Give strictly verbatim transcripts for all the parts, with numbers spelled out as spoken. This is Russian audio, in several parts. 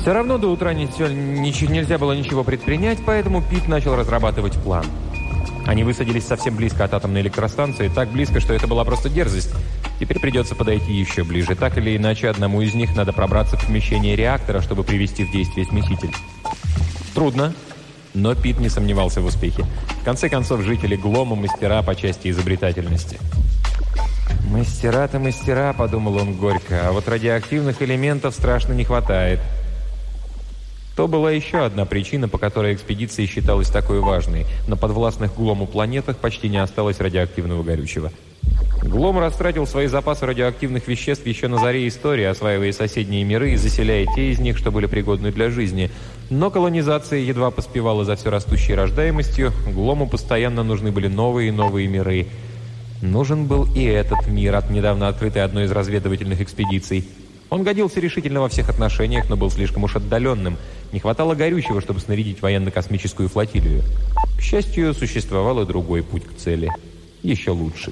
Все равно до утра ничего, ничего, нельзя было ничего предпринять, поэтому Пит начал разрабатывать план. Они высадились совсем близко от атомной электростанции, так близко, что это была просто дерзость. Теперь придется подойти еще ближе. Так или иначе, одному из них надо пробраться в помещение реактора, чтобы привести в действие смеситель. Трудно, но Пит не сомневался в успехе. В конце концов, жители Глома – мастера по части изобретательности. «Мастера-то мастера», – подумал он горько, – «а вот радиоактивных элементов страшно не хватает». То была еще одна причина, по которой экспедиция считалась такой важной. На подвластных Глому планетах почти не осталось радиоактивного горючего. Глом растратил свои запасы радиоактивных веществ еще на заре истории, осваивая соседние миры и заселяя те из них, что были пригодны для жизни. Но колонизация едва поспевала за все растущей рождаемостью, Глому постоянно нужны были новые и новые миры. Нужен был и этот мир, от недавно открытой одной из разведывательных экспедиций. Он годился решительно во всех отношениях, но был слишком уж отдаленным. Не хватало горючего, чтобы снарядить военно-космическую флотилию. К счастью, существовал и другой путь к цели. Еще лучше.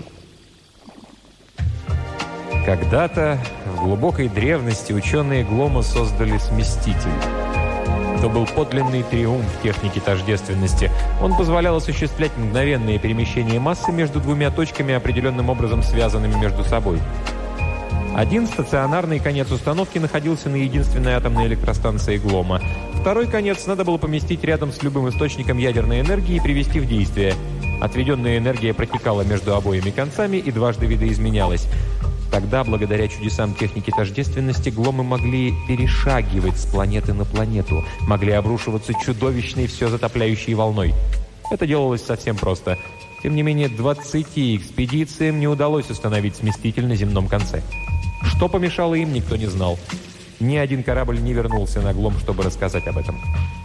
Когда-то, в глубокой древности, ученые Глома создали сместитель. Это был подлинный триумф техники тождественности. Он позволял осуществлять мгновенные перемещения массы между двумя точками, определенным образом связанными между собой. Один стационарный конец установки находился на единственной атомной электростанции Глома. Второй конец надо было поместить рядом с любым источником ядерной энергии и привести в действие. Отведенная энергия протекала между обоими концами и дважды видоизменялась. Тогда, благодаря чудесам техники тождественности, Гломы могли перешагивать с планеты на планету, могли обрушиваться чудовищной все затопляющей волной. Это делалось совсем просто. Тем не менее, двадцати экспедициям не удалось установить сместитель на земном конце. Что помешало им, никто не знал. Ни один корабль не вернулся на Глом, чтобы рассказать об этом.